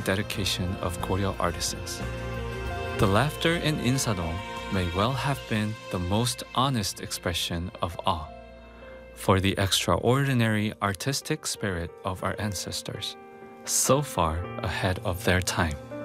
dedication of Goryeo artisans. The laughter in Insadong may well have been the most honest expression of awe for the extraordinary artistic spirit of our ancestors, so far ahead of their time.